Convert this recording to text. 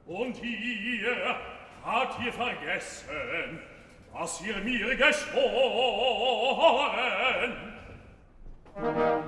Und ihr, habt ihr vergessen, was ihr mir geschworen?